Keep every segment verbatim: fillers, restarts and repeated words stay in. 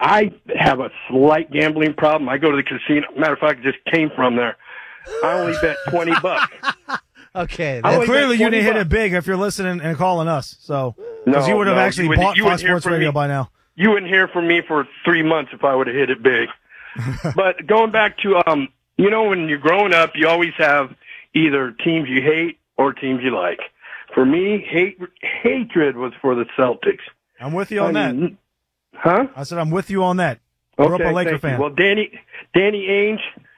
I have a slight gambling problem. I go to the casino. Matter of fact, I just came from there. I only bet twenty bucks. Okay. Well, clearly you didn't hit it big if you're listening and calling us. So, because No, you would have no, actually you would- bought you would Fox hear Sports from Radio me. by now. You wouldn't hear from me for three months if I would have hit it big. But going back to, um, you know, when you're growing up, you always have either teams you hate or teams you like. For me, hate hatred was for the Celtics. I'm with you on I that. mean, Huh? I said I'm with you on that. Grew Okay, up a Laker thank you. fan. Well, Danny, Danny Ainge,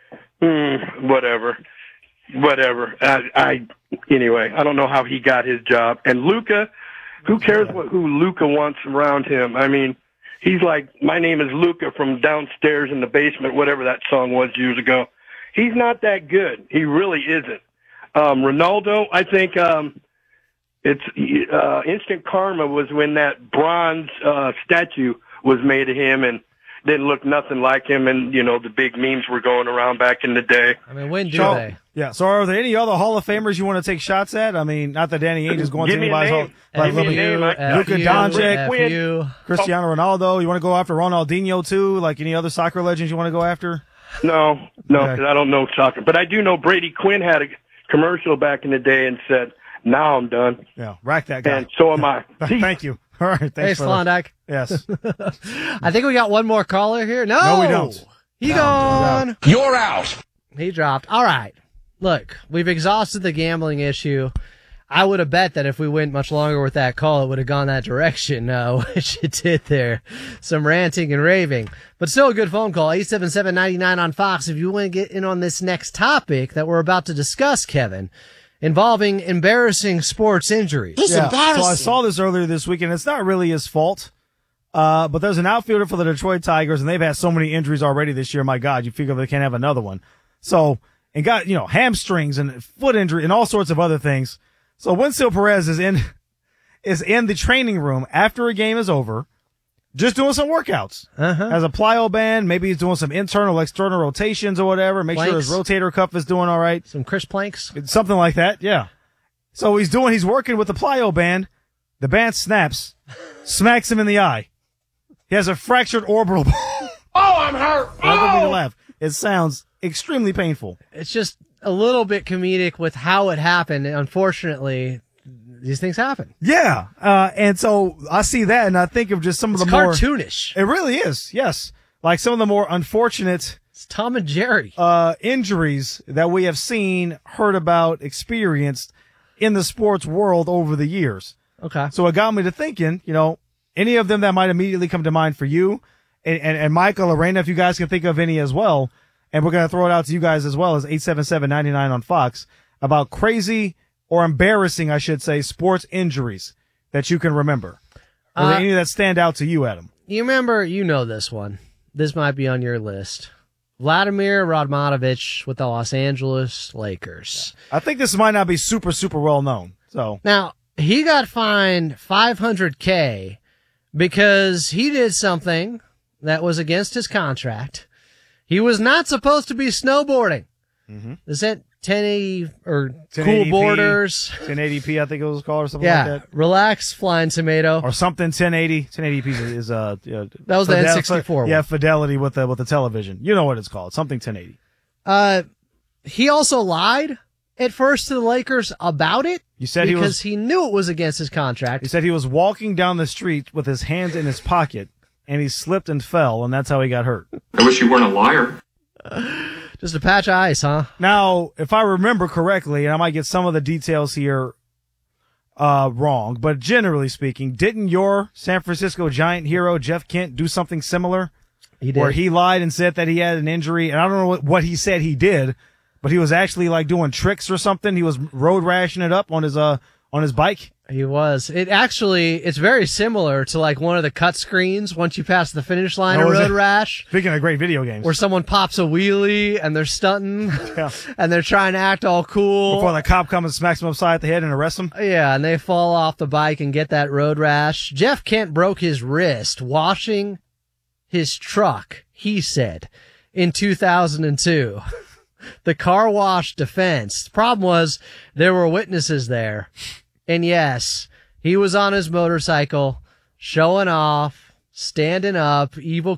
mm, whatever, whatever. I, I anyway, I don't know how he got his job. And Luka, who cares what who Luka wants around him? I mean, he's like, my name is Luka from downstairs in the basement, whatever that song was years ago. He's not that good. He really isn't. Um, Ronaldo, I think. Um, It's uh, instant karma was when that bronze uh, statue was made of him and didn't look nothing like him, and you know the big memes were going around back in the day. I mean, when do So, they? yeah. So, are there any other Hall of Famers you want to take shots at? I mean, not that Danny Ainge is going Give to me a anybody's Hall, name. like Give me a Luka- name. I- Luka F U, Doncic, F U. Cristiano Ronaldo. You want to go after Ronaldinho too? Like any other soccer legends you want to go after? No, no, Okay. because I don't know soccer, but I do know Brady Quinn had a commercial back in the day and said, "Now I'm done," Yeah, rack that guy. and so am I. Thank you. All right, thanks Hey, for that. Slondike. Yes. I think we got one more caller here. No, No, we don't. He No, gone. You're out. He dropped. All right. Look, we've exhausted the gambling issue. I would have bet that if we went much longer with that call, it would have gone that direction, uh, which it did there. Some ranting and raving. But still a good phone call. eight seven seven, nine nine on Fox if you want to get in on this next topic that we're about to discuss, Kevin, involving embarrassing sports injuries. Yeah. So I saw this earlier this week, and it's not really his fault. Uh, but there's an outfielder for the Detroit Tigers, and they've had so many injuries already this year. My God, you figure they can't have another one. So, and got, you know, hamstrings and foot injury and all sorts of other things. So Winston Perez is in, is in the training room after a game is over, just doing some workouts. Uh-huh. Has a plyo band. Maybe he's doing some internal, external rotations or whatever. Make sure his Planks. rotator cuff is doing all right. Some Chris Planks. Something like that, yeah. So he's doing, he's working with the plyo band. The band snaps, smacks him in the eye. He has a fractured orbital bone. Oh, I'm hurt. I don't mean to Oh. laugh. It sounds extremely painful. It's just a little bit comedic with how it happened. Unfortunately, these things happen. Yeah. Uh, and so I see that and I think of just some It's of the more. cartoonish. It really is, yes. Like some of the more unfortunate It's Tom and Jerry. uh, injuries that we have seen, heard about, experienced in the sports world over the years. Okay. So it got me to thinking, you know, any of them that might immediately come to mind for you, and, and, and Michael, Lorena, if you guys can think of any as well, and we're going to throw it out to you guys as well as eight seven seven, nine nine on Fox, about crazy or embarrassing, I should say, sports injuries that you can remember. Are there Uh, any that stand out to you, Adam? You remember, you know this one. This might be on your list. Vladimir Radmanovich with the Los Angeles Lakers. I think this might not be super, super well known. So Now, he got fined five hundred K because he did something that was against his contract. He was not supposed to be snowboarding. Mm-hmm. Is that ten eighty or ten cool eighty p, borders? ten eighty p, I think it was called, or something Yeah, like that. relax, flying tomato. Or something ten eighty. ten eighty p is, is uh, uh That was the fidel- N sixty-four Yeah, one. fidelity with the with the television. You know what it's called? Something ten eighty. Uh, he also lied at first to the Lakers about it. You said he because was- he knew it was against his contract. He said he was walking down the street with his hands in his pocket, and he slipped and fell, and that's how he got hurt. I wish you weren't a liar. Just a patch of ice, huh? Now, if I remember correctly, and I might get some of the details here uh wrong, but generally speaking, didn't your San Francisco Giant hero Jeff Kent do something similar? He did. Where he lied and said that he had an injury, and I don't know what, what he said he did, but he was actually like doing tricks or something. He was road rashing it up on his uh on his bike. He was. It actually, it's very similar to like one of the cut screens once you pass the finish line Oh, of is Road it? Rash, Speaking of great video games, where someone pops a wheelie and they're stunting Yeah. and they're trying to act all cool. before the cop comes and smacks him upside the head and arrests him. Yeah, and they fall off the bike and get that road rash. Jeff Kent broke his wrist washing his truck, he said, in two thousand two. The car wash defense. The problem was there were witnesses there. And yes, he was on his motorcycle, showing off, standing up, evil